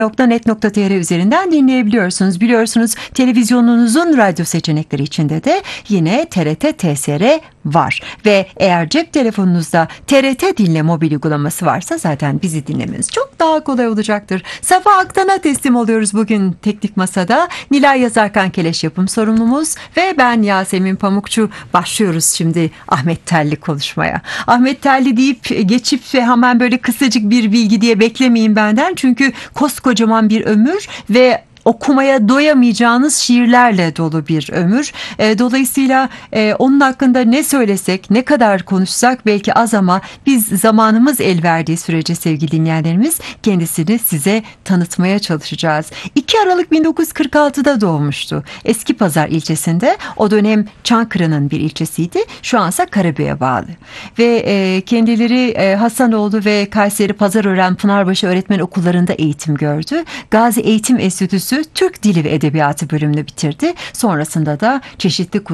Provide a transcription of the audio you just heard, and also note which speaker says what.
Speaker 1: .net.tr üzerinden dinleyebiliyorsunuz. Biliyorsunuz televizyonunuzun radyo seçenekleri içinde de yine TRT TSR var. Ve eğer cep telefonunuzda TRT Dinle mobil uygulaması varsa zaten bizi dinlemeniz çok daha kolay olacaktır. Safa Aktan'a teslim oluyoruz bugün Teknik Masa'da. Nilay Yazarkan Keleş yapım sorumlumuz ve ben Yasemin Pamukçu. Başlıyoruz şimdi Ahmet Telli konuşmaya. Ahmet Telli deyip geçip ve hemen böyle kısacık bir bilgi diye beklemeyin benden. Çünkü koskocaman bir ömür ve okumaya doyamayacağınız şiirlerle dolu bir ömür. Dolayısıyla onun hakkında ne söylesek, ne kadar konuşsak belki az ama biz zamanımız el verdiği sürece sevgili dinleyenlerimiz kendisini size tanıtmaya çalışacağız. 2 Aralık 1946'da doğmuştu. Eskipazar ilçesinde, o dönem Çankırı'nın bir ilçesiydi. Şu ansa Karabük'e bağlı. Ve kendileri Hasanoğlu ve Kayseri Pazarören Pınarbaşı Öğretmen Okullarında eğitim gördü. Gazi Eğitim Enstitüsü Türk Dili ve Edebiyatı bölümünü bitirdi. Sonrasında da çeşitli